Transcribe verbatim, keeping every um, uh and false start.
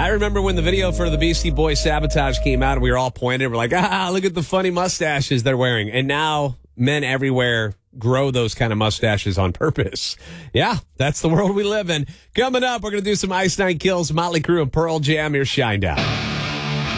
remember when the video for the Beastie Boys Sabotage came out, and we were all pointed. We're like, ah, look at the funny mustaches they're wearing. And now men everywhere grow those kind of mustaches on purpose. Yeah, that's the world we live in. Coming up, we're going to do some Ice Nine Kills, Motley Crue, and Pearl Jam. Here's Shinedown.